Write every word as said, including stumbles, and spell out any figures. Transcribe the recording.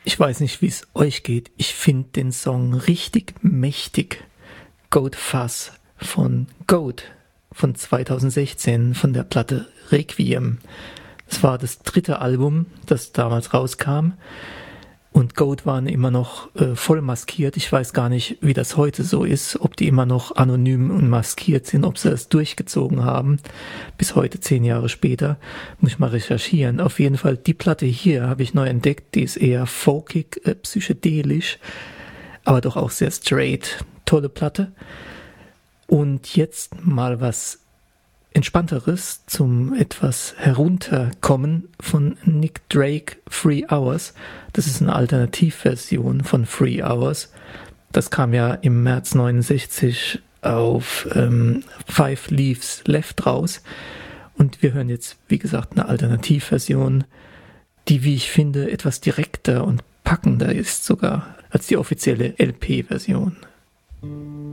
Ich weiß nicht, wie es euch geht. Ich finde den Song richtig mächtig. Goat Fuzz von Goat von zweitausendsechzehn von der Platte Requiem. Das war das dritte Album, das damals rauskam. Und Goat waren immer noch äh, voll maskiert. Ich weiß gar nicht, wie das heute so ist, ob die immer noch anonym und maskiert sind, ob sie das durchgezogen haben. Bis heute, zehn Jahre später, muss ich mal recherchieren. Auf jeden Fall, die Platte hier habe ich neu entdeckt. Die ist eher folkig, äh, psychedelisch, aber doch auch sehr straight. Tolle Platte. Und jetzt mal was Entspannteres zum etwas Herunterkommen von Nick Drake, Three Hours. Das ist eine Alternativversion von Three Hours. Das kam ja im März neunundsechzig auf ähm, Five Leaves Left raus. Und wir hören jetzt, wie gesagt, eine Alternativversion, die, wie ich finde, etwas direkter und packender ist sogar als die offizielle L P-Version.